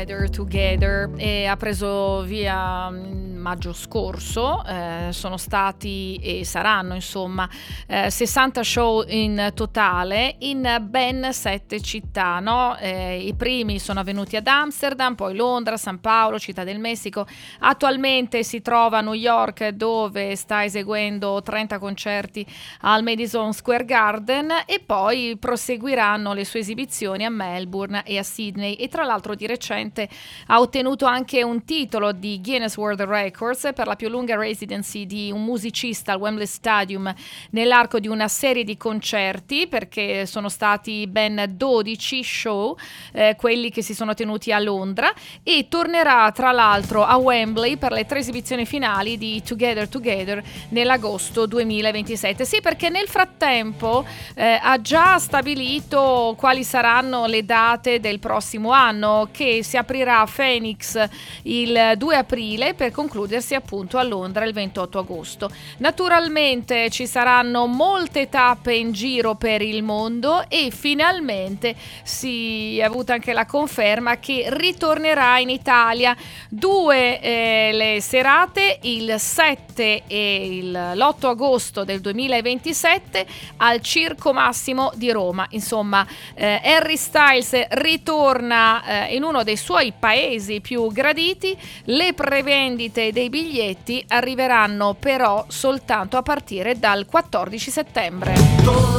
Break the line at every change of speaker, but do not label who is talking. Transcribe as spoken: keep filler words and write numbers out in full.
Together Together e ha preso via maggio scorso. Eh, sono stati e saranno insomma eh, sessanta show in totale in ben sette città, no? Eh, i primi sono avvenuti ad Amsterdam, poi Londra, San Paolo, Città del Messico. Attualmente si trova a New York, dove sta eseguendo trenta concerti al Madison Square Garden, e poi proseguiranno le sue esibizioni a Melbourne e a Sydney. E tra l'altro di recente ha ottenuto anche un titolo di Guinness World Records per la più lunga residency di un musicista al Wembley Stadium nell'arco di una serie di concerti, perché sono stati ben dodici show eh, quelli che si sono tenuti a Londra, e tornerà tra l'altro a Wembley per le tre esibizioni finali di Together Together nell'agosto duemilaventisette. Sì, perché nel frattempo eh, ha già stabilito quali saranno le date del prossimo anno, che si aprirà a Phoenix il due aprile per concludersi appunto a Londra il ventotto agosto. Naturalmente ci saranno molte tappe in giro per il mondo, e finalmente si è avuta anche la conferma che ritornerà in Italia. Due eh, le serate, il sette e il, l'otto agosto del duemilaventisette al Circo Massimo di Roma. Insomma, eh, Harry Styles ritorna eh, in uno dei suoi paesi più graditi. Le prevendite dei biglietti arriveranno però soltanto a partire dal quattordici settembre.